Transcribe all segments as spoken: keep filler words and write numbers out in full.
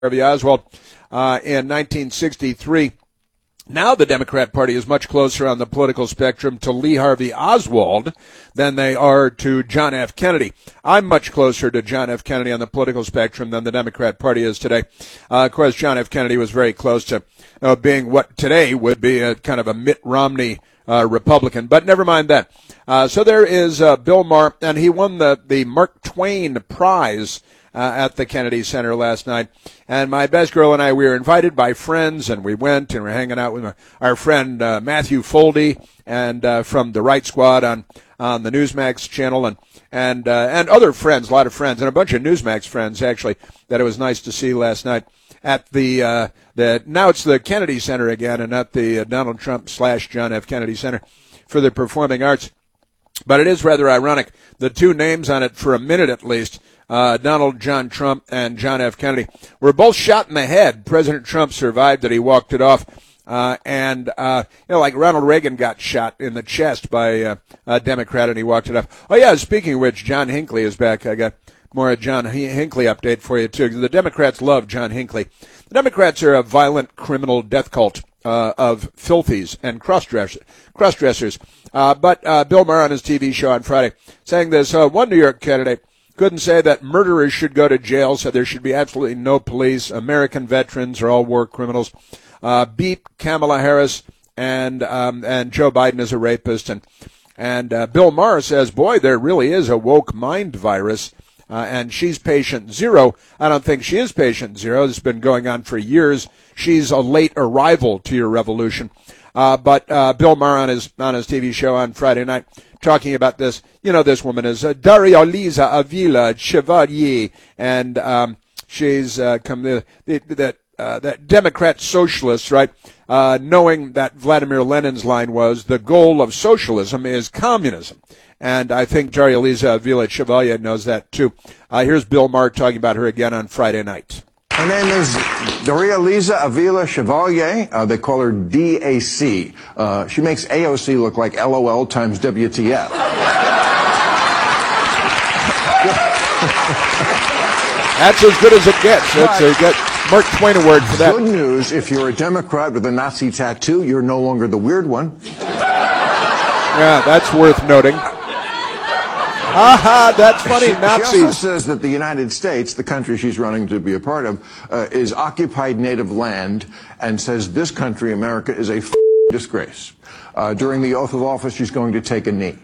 Harvey Oswald uh, in nineteen sixty-three. Now the Democrat Party is much closer on the political spectrum to Lee Harvey Oswald than they are to John F. Kennedy. I'm much closer to John F. Kennedy on the political spectrum than the Democrat Party is today. Uh, of course, John F. Kennedy was very close to uh, being what today would be a kind of a Mitt Romney uh, Republican. But never mind that. Uh, so there is uh, Bill Maher, and he won the, the Mark Twain Prize Uh, at the Kennedy Center last night. And my best girl and I, we were invited by friends, and we went and we're hanging out with our friend uh, Matthew Foldy and uh, from the Right Squad on on the Newsmax channel, and and uh, and other friends, a lot of friends, and a bunch of Newsmax friends actually that it was nice to see last night at the uh, the now it's the Kennedy Center again, and not the uh, Donald Trump slash John F. Kennedy Center for the Performing Arts. But it is rather ironic, the two names on it for a minute at least. Uh, Donald John Trump and John F. Kennedy were both shot in the head. President Trump survived it. He walked it off. Uh, and, uh, you know, like Ronald Reagan got shot in the chest by uh, a Democrat and he walked it off. Oh, yeah, speaking of which, John Hinckley is back. I got more of John Hinckley update for you, too. The Democrats love John Hinckley. The Democrats are a violent criminal death cult uh, of filthies and cross-dressers. cross-dressers. Uh, but uh, Bill Maher on his T V show on Friday saying this, uh, one New York candidate couldn't say that murderers should go to jail, said there should be absolutely no police. American veterans are all war criminals. Uh, beat Kamala Harris and um, and Joe Biden is a rapist. And and uh, Bill Maher says, boy, there really is a woke mind virus, uh, and she's patient zero. I don't think she is patient zero. This has been going on for years. She's a late arrival to your revolution. Uh, but uh, Bill Maher on his on his T V show on Friday night talking about this. You know, this woman is uh, Daria Lisa Avila Chevalier, and um, she's uh, come the, the, that uh, that Democrat socialist, right? Uh, knowing that Vladimir Lenin's line was the goal of socialism is communism, and I think Daria Lisa Avila Chevalier knows that too. Uh, here's Bill Maher talking about her again on Friday night. Her name is Daria Lisa Avila Chevalier. Uh, they call her D A C. Uh, she makes A O C look like L O L times W T F. That's as good as it gets. That's a good Mark Twain award for that. Good news, if you're a Democrat with a Nazi tattoo, you're no longer the weird one. Yeah, that's worth noting. Aha, that's funny, she, Nazis. She also says that the United States, the country she's running to be a part of, uh, is occupied native land, and says this country, America, is a f- disgrace. Uh, during the oath of office, she's going to take a knee.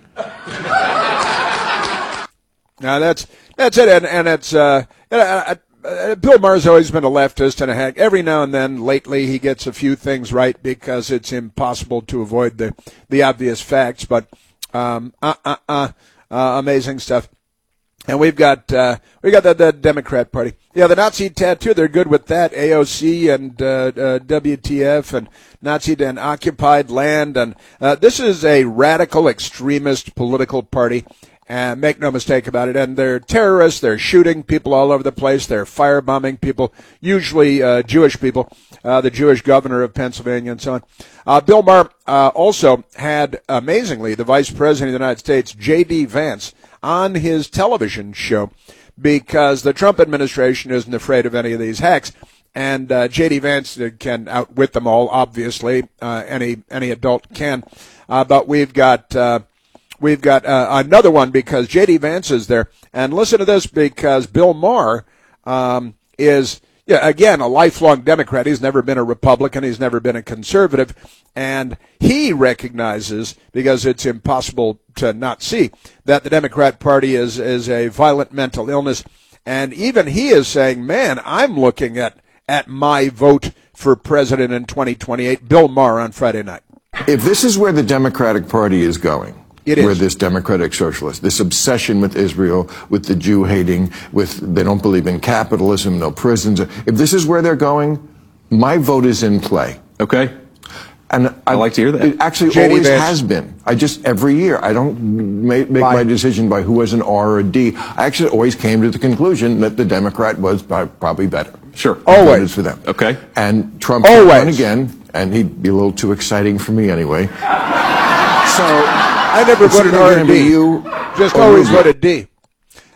Now, that's that's it, and, and it's, uh, uh, uh, Bill Maher's always been a leftist and a hack. Every now and then, lately, he gets a few things right because it's impossible to avoid the, the obvious facts, but, um, uh, uh, uh. Uh, amazing stuff. And we've got uh, we got the, the Democrat Party. Yeah, the Nazi tattoo, they're good with that. A O C and uh, uh, W T F and Nazi and occupied land. And uh, this is a radical extremist political party. And make no mistake about it. And they're terrorists. They're shooting people all over the place. They're firebombing people, usually uh, Jewish people, uh, the Jewish governor of Pennsylvania and so on. Uh, Bill Maher uh, also had, amazingly, the Vice President of the United States, J D. Vance, on his television show because the Trump administration isn't afraid of any of these hacks. And uh, J D. Vance can outwit them all, obviously. Uh, any any adult can. Uh, but we've got... Uh, We've got uh, another one because J D. Vance is there. And listen to this because Bill Maher um, is, yeah, again, a lifelong Democrat. He's never been a Republican. He's never been a conservative. And he recognizes, because it's impossible to not see, that the Democrat Party is, is a violent mental illness. And even he is saying, man, I'm looking at, at my vote for president in twenty twenty-eight. Bill Maher on Friday night. If this is where the Democratic Party is going, It is. Where this democratic socialist, this obsession with Israel, with the Jew hating, with they don't believe in capitalism, no prisons. If this is where they're going, my vote is in play. Okay. And I like to hear that. It actually J D. always Vance. has been. I just, every year, I don't make, make my decision by who was an R or a D. I actually always came to the conclusion that the Democrat was probably better. Sure. Always. For them. Okay. And Trump Always. won again, and he'd be a little too exciting for me anyway. So I never voted R and D. You Just or always you. voted D.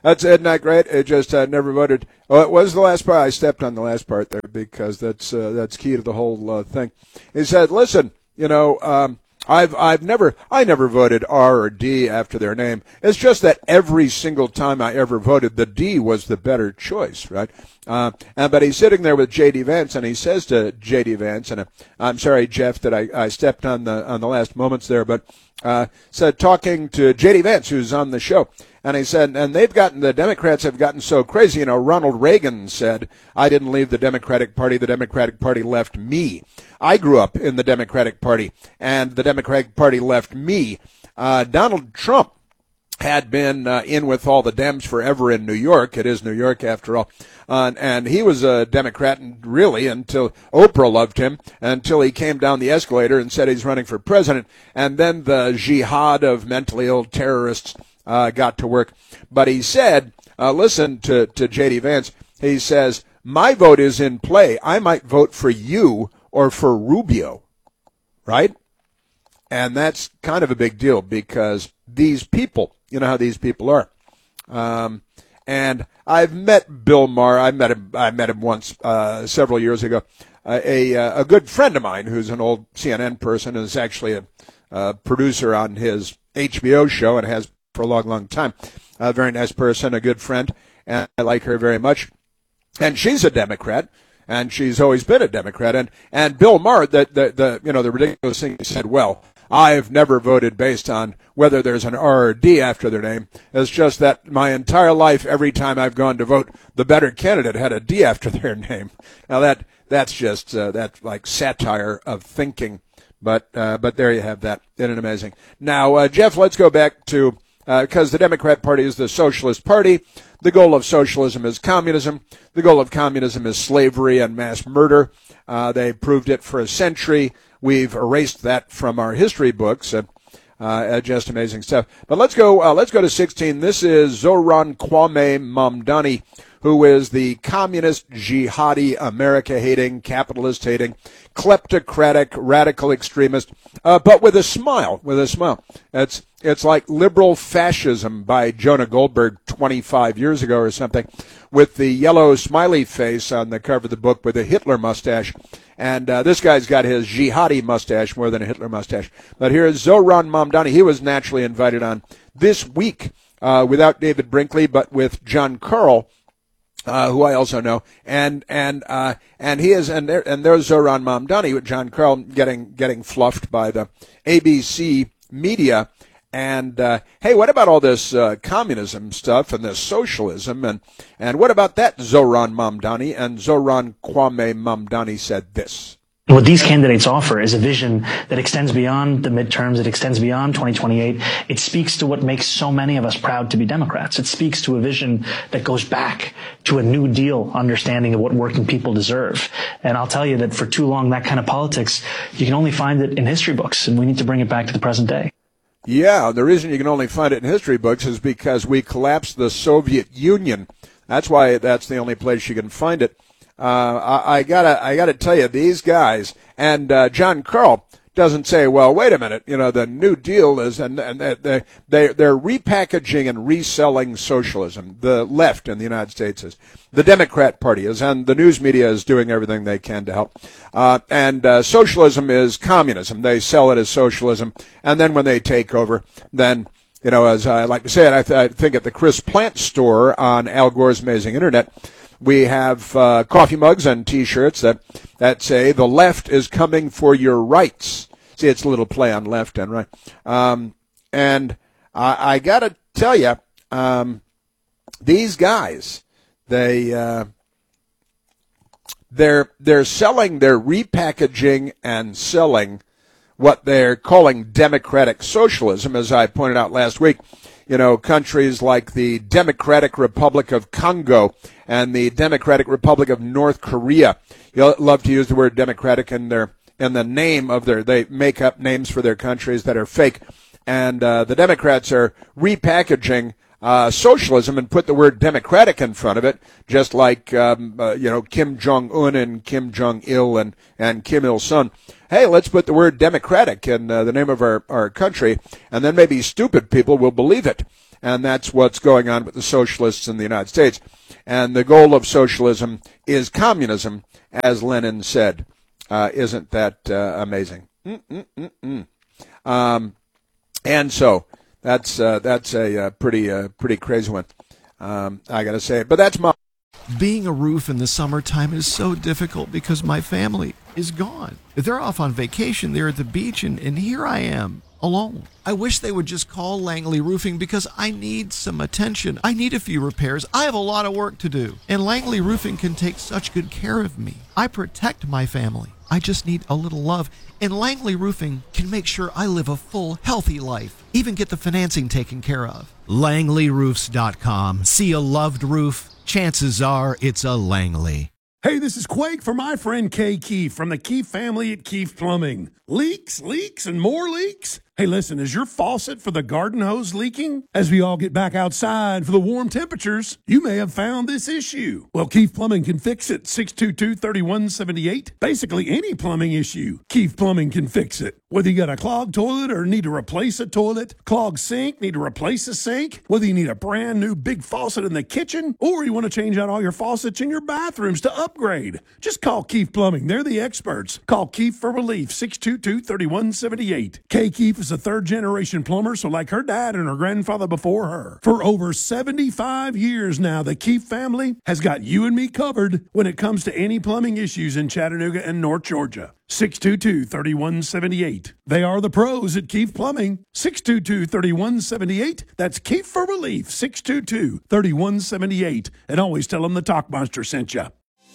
That's isn't that great? It just uh, never voted. Oh, it was the last part. I stepped on the last part there because that's uh, that's key to the whole uh, thing. He said, "Listen, you know, um, I've I've never I never voted R or D after their name. It's just that every single time I ever voted, the D was the better choice, right?" Uh, and but he's sitting there with J D Vance, and he says to J D Vance, and uh, I'm sorry, Jeff, that I, I stepped on the on the last moments there, but uh, said talking to J D Vance, who's on the show. And he said, and they've gotten, the Democrats have gotten so crazy. You know, Ronald Reagan said, I didn't leave the Democratic Party, the Democratic Party left me. I grew up in the Democratic Party, and the Democratic Party left me. Uh, Donald Trump had been uh, in with all the Dems forever in New York. It is New York, after all. Uh, and he was a Democrat, and really, until Oprah loved him, until he came down the escalator and said he's running for president. And then the jihad of mentally ill terrorists Uh, got to work. But he said, uh, listen to, to J D Vance, he says, my vote is in play. I might vote for you or for Rubio, right? And that's kind of a big deal because these people, you know how these people are. Um, and I've met Bill Maher. I met him, I met him once, uh, several years ago. Uh, a, a good friend of mine who's an old C N N person and is actually a, a producer on his H B O show and has for a long, long time. A very nice person, a good friend, and I like her very much. And she's a Democrat, and she's always been a Democrat. And, and Bill Maher, the, the, the, you know, the ridiculous thing, he said, well, I've never voted based on whether there's an R or D after their name. It's just that my entire life, every time I've gone to vote, the better candidate had a D after their name. Now that, that's just, uh, that's like satire of thinking. But, uh, but there you have that. Isn't it amazing? Now, uh, Jeff, let's go back to, because uh, the Democrat Party is the socialist party. The goal of socialism is communism. The goal of communism is slavery and mass murder. Uh, they proved it for a century. We've erased that from our history books. Uh, uh, just amazing stuff. But let's go. Uh, let's go to sixteen. This is Zoran Kwame Mamdani, who is the communist, jihadi, America-hating, capitalist-hating, kleptocratic, radical extremist, uh, but with a smile, with a smile. It's it's like liberal fascism by Jonah Goldberg twenty-five years ago or something, with the yellow smiley face on the cover of the book with a Hitler mustache. And uh, this guy's got his jihadi mustache more than a Hitler mustache. But here is Zoran Mamdani. He was naturally invited on this week uh, without David Brinkley, but with John Karl, Uh, who I also know, and and uh, and he is, and there, and there's Zoran Mamdani with John Karl getting getting fluffed by the A B C media. And uh, hey, what about all this uh, communism stuff and this socialism, and and what about that, Zoran Mamdani? And Zoran Kwame Mamdani said this. What these candidates offer is a vision that extends beyond the midterms. It extends beyond twenty twenty-eight. It speaks to what makes so many of us proud to be Democrats. It speaks to a vision that goes back to a New Deal understanding of what working people deserve. And I'll tell you that for too long, that kind of politics, you can only find it in history books, and we need to bring it back to the present day. Yeah, the reason you can only find it in history books is because we collapsed the Soviet Union. That's why that's the only place you can find it. Uh, I, I gotta, I gotta tell you, these guys, and uh, John Karl doesn't say, well, wait a minute, you know, the New Deal is, and, and they, they, they're repackaging and reselling socialism. The left in the United States is, the Democrat Party is, and the news media is doing everything they can to help. Uh, and uh, socialism is communism. They sell it as socialism, and then when they take over, then, you know, as I like to say it, I, th- I think at the Chris Plant store on Al Gore's Amazing Internet, we have uh, coffee mugs and T-shirts that, that say, the left is coming for your rights. See, it's a little play on left and right. Um, and I, I got to tell you, um, these guys, they, uh, they're, they're selling, they're repackaging and selling what they're calling democratic socialism, as I pointed out last week. You know, countries like the Democratic Republic of Congo and the Democratic Republic of North Korea. You'll love to use the word democratic in their in the name of their, they make up names for their countries that are fake. And uh, the Democrats are repackaging uh, socialism and put the word democratic in front of it, just like, um, uh, you know, Kim Jong-un and Kim Jong-il and, and Kim Il-sung. Hey, let's put the word democratic in uh, the name of our, our country, and then maybe stupid people will believe it. And that's what's going on with the socialists in the United States. And the goal of socialism is communism, as Lenin said. Uh, isn't that uh, amazing? Mm-mm-mm-mm. Um, and so that's uh, that's a uh, pretty uh, pretty crazy one. Um, I got to say it, but that's my. Being a roof in the summertime is so difficult because my family is gone. They're off on vacation. They're at the beach, and, and here I am alone. I wish they would just call Langley Roofing because I need some attention. I need a few repairs. I have a lot of work to do, and Langley Roofing can take such good care of me. I protect my family. I just need a little love, and Langley Roofing can make sure I live a full, healthy life, even get the financing taken care of. Langley Roofs dot com. See a loved roof? Chances are it's a Langley. Hey, this is Quake for my friend Kay Keefe from the Keefe family at Keefe Plumbing. Leaks, leaks, and more leaks? Hey, listen, is your faucet for the garden hose leaking? As we all get back outside for the warm temperatures, you may have found this issue. Well, Keefe Plumbing can fix it. six two two, three one seven eight. Basically, any plumbing issue, Keefe Plumbing can fix it. Whether you got a clogged toilet or need to replace a toilet, clogged sink, need to replace a sink, whether you need a brand new big faucet in the kitchen, or you want to change out all your faucets in your bathrooms to upgrade, just call Keefe Plumbing. They're the experts. Call Keefe for relief. six two two, three one seven eight. Kay Keefe is a third-generation plumber, so like her dad and her grandfather before her. For over seventy-five years now, the Keefe family has got you and me covered when it comes to any plumbing issues in Chattanooga and North Georgia. six two two, three one seven eight. They are the pros at Keefe Plumbing. six two two, three one seven eight. That's Keefe for relief. six two two, three one seven eight. And always tell them the Talk Monster sent you.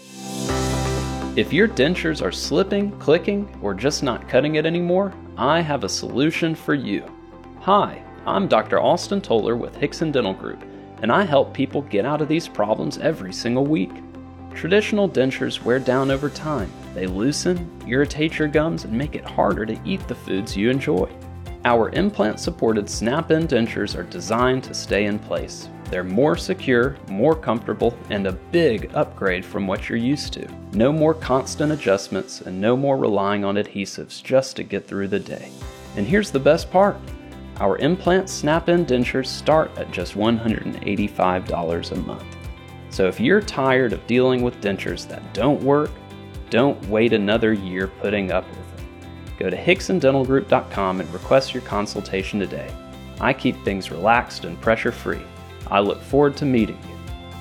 If your dentures are slipping, clicking, or just not cutting it anymore, I have a solution for you. Hi, I'm Doctor Austin Toller with Hickson Dental Group, and I help people get out of these problems every single week. Traditional dentures wear down over time. They loosen, irritate your gums, and make it harder to eat the foods you enjoy. Our implant-supported snap-in dentures are designed to stay in place. They're more secure, more comfortable, and a big upgrade from what you're used to. No more constant adjustments and no more relying on adhesives just to get through the day. And here's the best part. Our implant snap-in dentures start at just one hundred eighty-five dollars a month. So if you're tired of dealing with dentures that don't work, don't wait another year putting up with it. Go to Hickson Dental Group dot com and request your consultation today. I keep things relaxed and pressure-free. I look forward to meeting you.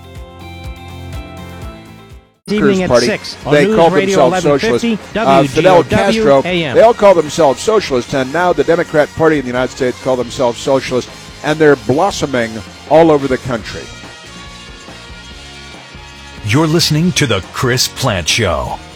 Evening at Party. six on They News call Radio themselves socialists. Uh, W G O W Fidel Castro, A M. they all call themselves socialists, and now the Democrat Party in the United States call themselves socialists, and they're blossoming all over the country. You're listening to The Chris Plante Show.